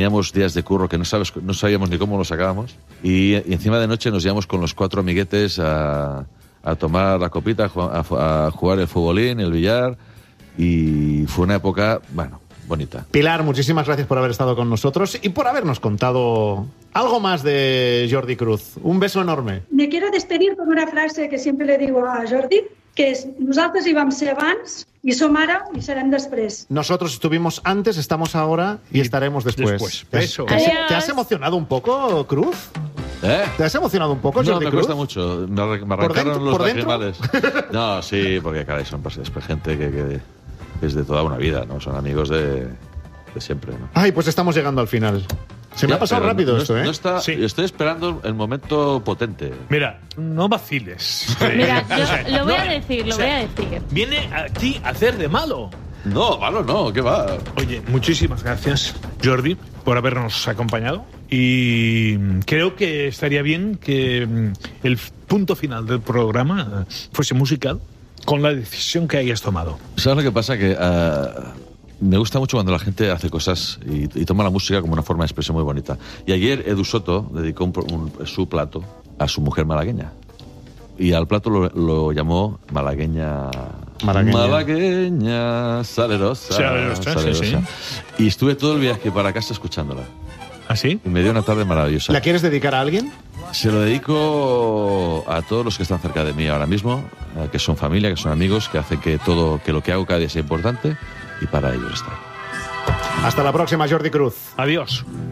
teníamos días de curro que no sabíamos ni cómo los sacábamos, y encima de noche nos íbamos con los 4 amiguetes a tomar la copita, a jugar el futbolín, el billar, y fue una época, bueno, bonita. Pilar, muchísimas gracias por haber estado con nosotros y por habernos contado algo más de Jordi Cruz. Un beso enorme. Me quiero despedir con una frase que siempre le digo a Jordi, que és: nosaltres hi vam ser abans, i som ara i serem després. Nosotros estuvimos antes, estamos ahora y estaremos después. Eso. ¿Te has emocionado un poco, Cruz? ¿Te has emocionado un poco, Jordi Cruz? No, me cuesta mucho. Me arrancaron los lacrimales. No, sí, porque caray, son gente que es de toda una vida, ¿no? Son amigos de siempre, ¿no? Ay, pues estamos llegando al final. Se me ha pasado rápido esto, ¿eh? Estoy esperando el momento potente. Mira, no vaciles. Mira, yo lo voy a decir. Viene aquí a hacer de malo. No, malo no, ¿qué va? Oye, muchísimas gracias, Jordi, por habernos acompañado. Y creo que estaría bien que el punto final del programa fuese musical, con la decisión que hayas tomado. ¿Sabes lo que pasa? Que me gusta mucho cuando la gente hace cosas y toma la música como una forma de expresión muy bonita. Y ayer Edu Soto dedicó su plato a su mujer malagueña. Y al plato lo llamó malagueña, salerosa. Sí. Y estuve todo el viaje para casa escuchándola. ¿Ah, sí? Y me dio una tarde maravillosa. ¿La quieres dedicar a alguien? Se lo dedico a todos los que están cerca de mí ahora mismo, que son familia, que son amigos, que hacen que lo que hago cada día sea importante, y para ellos está. Hasta la próxima, Jordi Cruz. Adiós.